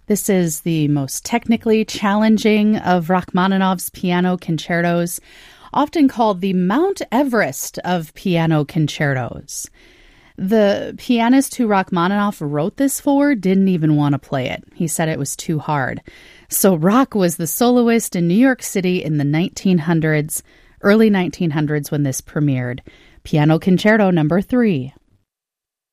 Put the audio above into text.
This is the most technically challenging of Rachmaninoff's piano concertos, often called the Mount Everest of piano concertos. The pianist who Rachmaninoff wrote this for didn't even want to play it. He said it was too hard. So Rach was the soloist in New York City in the early 1900s when this premiered. Piano Concerto No. 3.